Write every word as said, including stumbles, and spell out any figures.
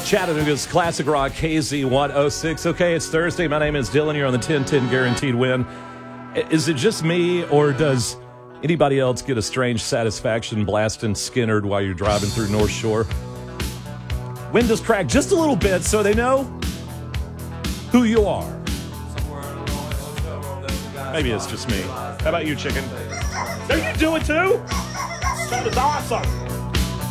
Chattanooga's Classic Rock K Z one oh six. Okay, it's Thursday. My name is Dylan. You're on the ten ten Guaranteed Win. Is it just me, or does anybody else get a strange satisfaction blasting Skinnerd while you're driving through North Shore? Windows crack just a little bit so they know who you are. Maybe it's just me. How about you, chicken? Do you do it too? That is awesome.